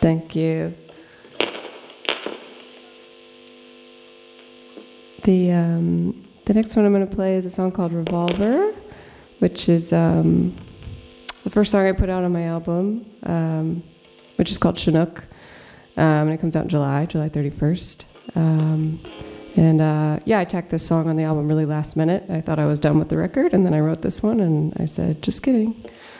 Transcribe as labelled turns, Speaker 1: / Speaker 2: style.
Speaker 1: Thank you. The next one I'm going to play is a song called Revolver, which is the first song I put out on my album, which is called Chinook, and it comes out in July 31st. I tacked this song on the album really last minute. I thought I was done with the record, and then I wrote this one, and I said, just kidding.